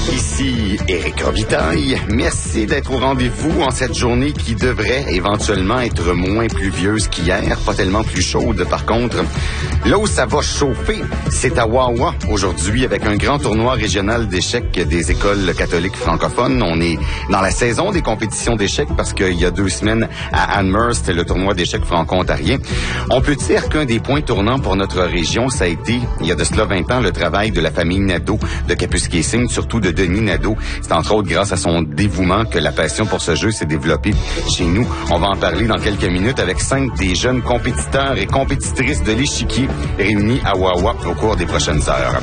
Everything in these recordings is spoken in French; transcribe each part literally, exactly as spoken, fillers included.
Ici Éric Robitaille. Merci d'être au rendez-vous en cette journée qui devrait éventuellement être moins pluvieuse qu'hier, pas tellement plus chaude par contre. Là où ça va chauffer, c'est à Wawa aujourd'hui avec un grand tournoi régional d'échecs des écoles catholiques francophones. On est dans la saison des compétitions d'échecs parce qu'il y a deux semaines à Amherst, le tournoi d'échecs franco-ontarien. On peut dire qu'un des points tournants pour notre région, ça a été, il y a de cela vingt ans, le travail de la famille Nadeau de Kapuskasing, surtout de Denis Nadeau. C'est entre autres grâce à son dévouement que la passion pour ce jeu s'est développée chez nous. On va en parler dans quelques minutes avec cinq des jeunes compétiteurs et compétitrices de l'échiquier réunis à Wawa au cours des prochaines heures.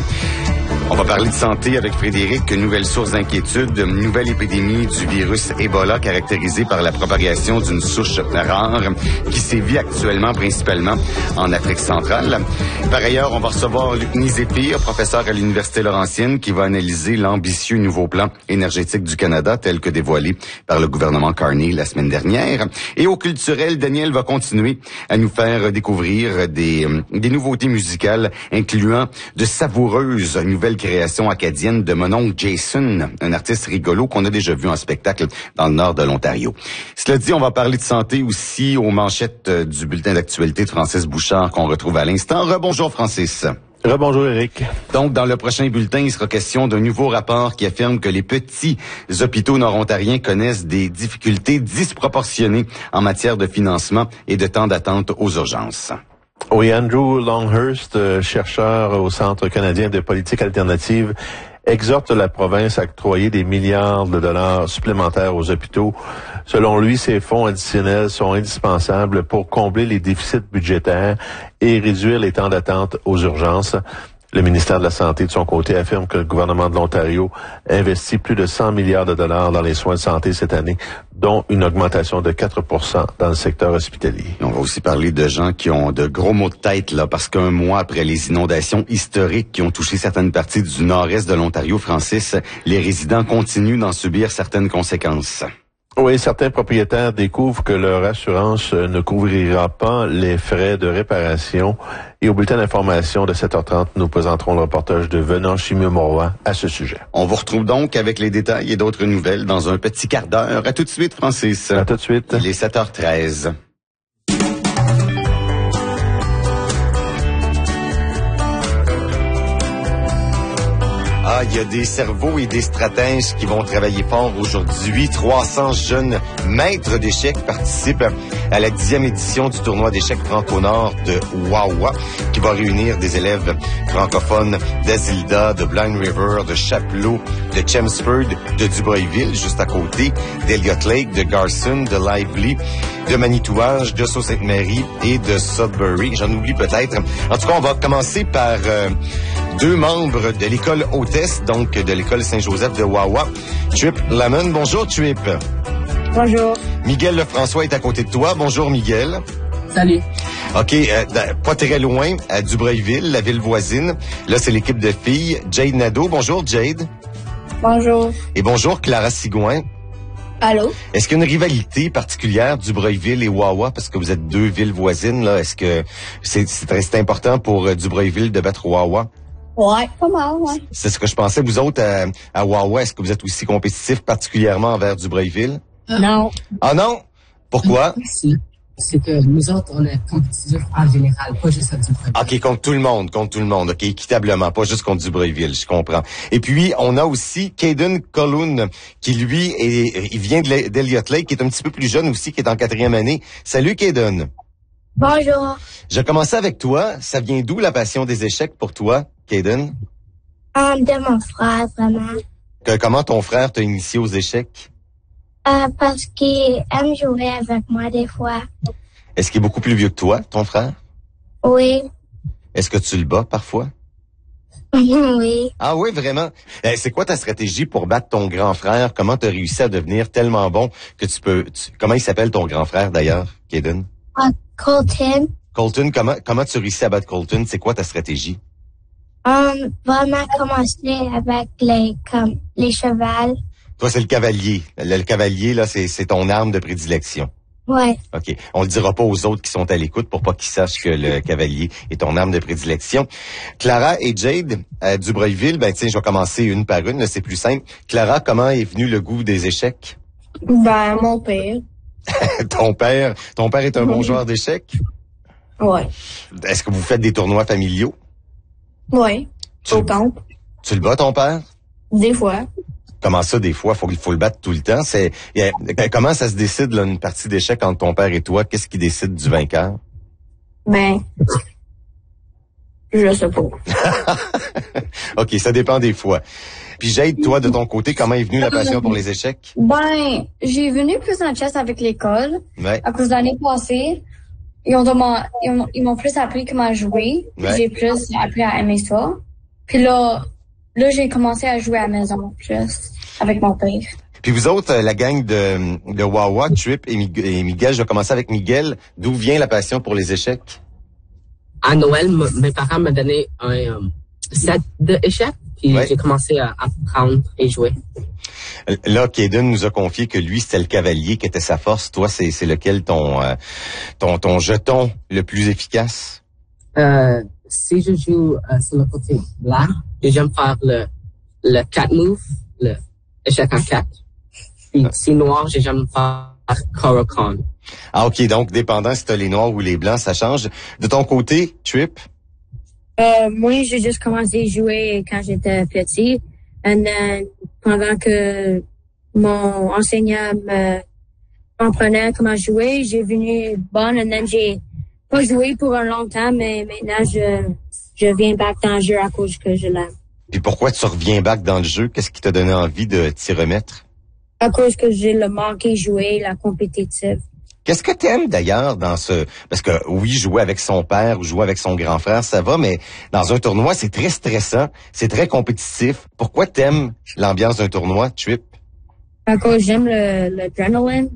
On va parler de santé avec Frédéric, nouvelle source d'inquiétude, nouvelle épidémie du virus Ebola caractérisée par la propagation d'une souche rare qui sévit actuellement principalement en Afrique centrale. Par ailleurs, on va recevoir Luc Nizépire, professeur à l'Université Laurentienne, qui va analyser l'ambitieux nouveau plan énergétique du Canada tel que dévoilé par le gouvernement Carney la semaine dernière. Et au culturel, Daniel va continuer à nous faire découvrir des, des nouveautés musicales incluant de savoureuses nouvelles création acadienne de mon oncle Jason, un artiste rigolo qu'on a déjà vu en spectacle dans le nord de l'Ontario. Cela dit, on va parler de santé aussi aux manchettes du bulletin d'actualité de Francis Bouchard qu'on retrouve à l'instant. Rebonjour Francis. Rebonjour Éric. Donc, dans le prochain bulletin, il sera question d'un nouveau rapport qui affirme que les petits hôpitaux nord-ontariens connaissent des difficultés disproportionnées en matière de financement et de temps d'attente aux urgences. Oui, Andrew Longhurst, chercheur au Centre canadien de politique alternative, exhorte la province à octroyer des milliards de dollars supplémentaires aux hôpitaux. Selon lui, ces fonds additionnels sont indispensables pour combler les déficits budgétaires et réduire les temps d'attente aux urgences. Le ministère de la Santé, de son côté, affirme que le gouvernement de l'Ontario investit plus de cent milliards de dollars dans les soins de santé cette année, dont une augmentation de quatre pour cent dans le secteur hospitalier. On va aussi parler de gens qui ont de gros maux de tête, là, parce qu'un mois après les inondations historiques qui ont touché certaines parties du nord-est de l'Ontario, Francis, les résidents continuent d'en subir certaines conséquences. Oui, certains propriétaires découvrent que leur assurance ne couvrira pas les frais de réparation. Et au bulletin d'information de sept heures trente, nous présenterons le reportage de Venant Chimio-Morois à ce sujet. On vous retrouve donc avec les détails et d'autres nouvelles dans un petit quart d'heure. À tout de suite, Francis. À tout de suite. Il est sept heures treize. Ah, il y a des cerveaux et des stratèges qui vont travailler fort aujourd'hui. trois cents jeunes maîtres d'échecs participent à la dixième édition du tournoi d'échecs Franco-Nord de Wawa, qui va réunir des élèves francophones d'Azilda, de Blind River, de Chapleau, de Chelmsford, de Dubreuilville, juste à côté, d'Elliott Lake, de Garson, de Lively, de Manitouage, de Sault-Sainte-Marie et de Sudbury. J'en oublie peut-être. En tout cas, on va commencer par euh, deux membres de l'école hôtesse, donc de l'école Saint-Joseph de Wawa. Trip Lamon. Bonjour, Trip. Bonjour. Miguel Lefrançois est à côté de toi. Bonjour, Miguel. Salut. OK, euh, pas très loin, à Dubreuilville, la ville voisine. Là, c'est l'équipe de filles. Jade Nadeau. Bonjour, Jade. Bonjour. Et bonjour, Clara Sigouin. Allô? Est-ce qu'il y a une rivalité particulière du Dubreuilville et Wawa parce que vous êtes deux villes voisines, là? Est-ce que c'est, c'est, c'est important pour euh, Dubreuilville de battre Wawa? Ouais, pas mal, ouais. C'est ce que je pensais. Vous autres, à, à Wawa, est-ce que vous êtes aussi compétitifs particulièrement envers Dubreuilville? Non. Ah non? Pourquoi? Si. C'est que nous autres, on est compétitifs en général, pas juste à Dubreuilville. OK, contre tout le monde, contre tout le monde. OK, équitablement, pas juste contre Dubreuilville, je comprends. Et puis, on a aussi Caden Colloun, qui lui, est, il vient de d'Elliott Lake, qui est un petit peu plus jeune aussi, qui est en quatrième année. Salut, Caden. Bonjour. Je commence avec toi. Ça vient d'où la passion des échecs pour toi, Caden? Um, de mon frère, vraiment. Que, comment ton frère t'a initié aux échecs? Euh, parce qu'il aime jouer avec moi des fois. Est-ce qu'il est beaucoup plus vieux que toi, ton frère? Oui. Est-ce que tu le bats parfois? Oui. Ah oui, vraiment? Eh, c'est quoi ta stratégie pour battre ton grand frère? Comment tu as réussi à devenir tellement bon que tu peux... Tu, comment il s'appelle ton grand frère d'ailleurs, Caden? Uh, Colton. Colton, comment, comment tu réussis à battre Colton? C'est quoi ta stratégie? Um, vraiment commencer avec les, comme, les chevals. Toi, c'est le cavalier. Le, le cavalier, là, c'est, c'est ton arme de prédilection. Ouais. OK. On le dira pas aux autres qui sont à l'écoute pour pas qu'ils sachent que le cavalier est ton arme de prédilection. Clara et Jade, à Dubreuilville, ben tiens, je vais commencer une par une, là, c'est plus simple. Clara, comment est venu le goût des échecs? Ben, mon père. ton père, ton père est un bon joueur d'échecs? Ouais. Est-ce que vous faites des tournois familiaux? Ouais. Tu, Au camp. tu le bats, ton père? Des fois. Comment ça, des fois? Faut, faut le battre tout le temps. C'est, y a, comment ça se décide, là, une partie d'échecs entre ton père et toi? Qu'est-ce qui décide du vainqueur? Ben, je sais pas. OK, ça dépend des fois. Puis Jade, toi, de ton côté, comment est venue la passion pour les échecs? Ben, j'ai venu plus en chess avec l'école. Ouais. À cause de l'année passée, ils ont demandé, ils m'ont, ils m'ont plus appris comment jouer. Puis Ouais. j'ai plus appris à aimer ça. Puis là, là, j'ai commencé à jouer à la maison, plus, avec mon père. Puis vous autres, la gang de, de Wawa, Trip et, Mig- et Miguel, je vais commencer avec Miguel. D'où vient la passion pour les échecs? À Noël, m- mes parents m'ont donné un euh, set d'échecs, puis Ouais. j'ai commencé à apprendre et jouer. Là, Kaden nous a confié que lui, c'était le cavalier qui était sa force. Toi, c'est, c'est lequel ton, euh, ton, ton jeton le plus efficace? Euh, si je joue euh, sur le côté blanc, j'aime faire le, le quatre move, le échec en quatre. Puis si noir, j'aime faire Korokon. Ah, OK. Donc, dépendant si t'as les noirs ou les blancs, ça change. De ton côté, Trip? Euh, moi, j'ai juste commencé à jouer quand j'étais petit. And then, pendant que mon enseignant me apprenait comment jouer, j'ai venu bonne. And then, j'ai pas joué pour un long temps, mais maintenant, je, je viens back dans le jeu à cause que je l'aime. Puis pourquoi tu reviens back dans le jeu? Qu'est-ce qui t'a donné envie de t'y remettre? À cause que j'ai le manqué jouer, la compétitive. Qu'est-ce que t'aimes d'ailleurs dans ce... Parce que oui, jouer avec son père ou jouer avec son grand frère, ça va, mais dans un tournoi, c'est très stressant, c'est très compétitif. Pourquoi t'aimes l'ambiance d'un tournoi, Trip? À cause j'aime le, l'adrénaline.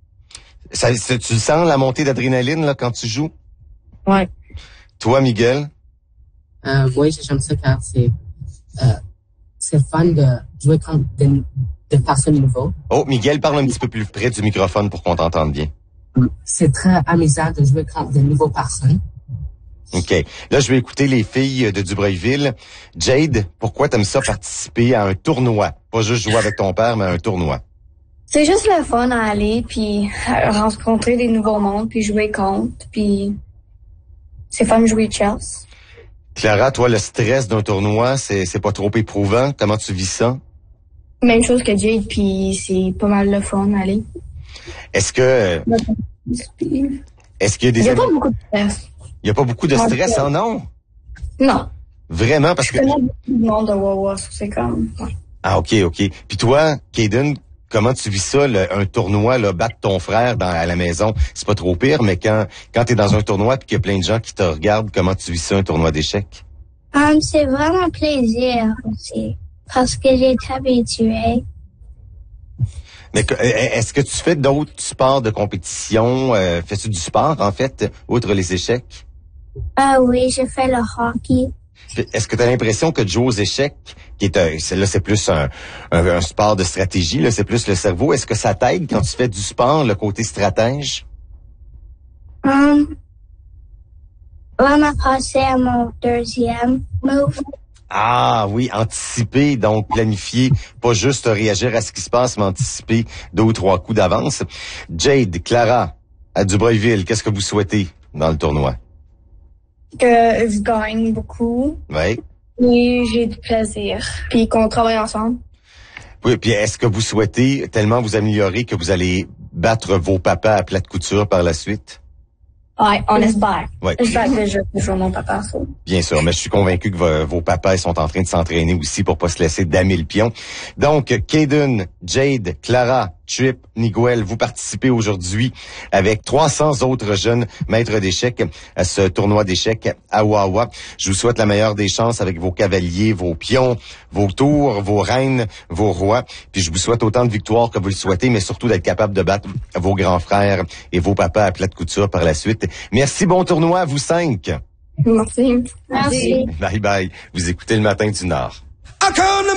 Ça, ça- tu sens la montée d'adrénaline là quand tu joues? Ouais. Toi, Miguel? Euh, moi, j'aime ça car c'est euh, c'est fun de jouer contre des, des personnes nouveaux. Oh, Miguel, parle un petit peu plus près du microphone pour qu'on t'entende bien. C'est très amusant de jouer contre de nouvelles personnes. OK. Là, je vais écouter les filles de Dubreuilville. Jade, pourquoi t'aimes ça participer à un tournoi? Pas juste jouer avec ton père, mais à un tournoi. C'est juste le fun à aller, puis à rencontrer des nouveaux mondes, puis jouer contre, puis c'est fun de jouer chess. Clara, toi, le stress d'un tournoi, c'est, c'est pas trop éprouvant? Comment tu vis ça? Même chose que Jade, puis c'est pas mal le fun à aller. Est-ce que, Puis, est-ce qu'il y a des... il y a amis- pas beaucoup de stress. Il y a pas beaucoup de stress, hein, non? Non. Vraiment, parce Je que... connais beaucoup de monde de Wawa, ça, c'est comme... ouais. Ah, OK, OK. Puis toi, Kaden, comment tu vis ça, le- un tournoi, là, battre ton frère dans, à la maison? C'est pas trop pire, mais quand, quand t'es dans un tournoi et qu'il y a plein de gens qui te regardent, comment tu vis ça, un tournoi d'échecs? Um, c'est vraiment plaisir aussi, parce que j'ai été habituée. Mais que- est-ce que tu fais d'autres sports de compétition? Euh, fais-tu du sport, en fait, outre les échecs? Ah oui, j'ai fait le hockey. Est-ce que tu as l'impression que de jouer aux échecs, qui est un, c'est- là c'est plus un, un, un sport de stratégie, là c'est plus le cerveau, est-ce que ça t'aide quand tu fais du sport, le côté stratège? Um, là, on a passé à mon deuxième move. Ah oui, anticiper, donc planifier, pas juste réagir à ce qui se passe, mais anticiper deux ou trois coups d'avance. Jade, Clara, à Dubreuilville, qu'est-ce que vous souhaitez dans le tournoi? Que je gagne beaucoup. Oui. Et j'ai du plaisir. Puis qu'on travaille ensemble. Oui, puis est-ce que vous souhaitez tellement vous améliorer que vous allez battre vos papas à plate couture par la suite? Ouais, on espère. Oui. J'espère que je peux jouer mon papa, ça. Bien sûr, mais je suis convaincu que vo- vos papas ils sont en train de s'entraîner aussi pour pas se laisser damer le pion. Donc, Kaden, Jade, Clara, Trip, Miguel, vous participez aujourd'hui avec trois cents autres jeunes maîtres d'échecs à ce tournoi d'échecs à Wawa. Je vous souhaite la meilleure des chances avec vos cavaliers, vos pions, vos tours, vos reines, vos rois. Puis je vous souhaite autant de victoires que vous le souhaitez, mais surtout d'être capable de battre vos grands frères et vos papas à plate couture par la suite. Merci, bon tournoi à vous cinq. Merci. Merci. Bye bye. Vous écoutez le matin du Nord. I come to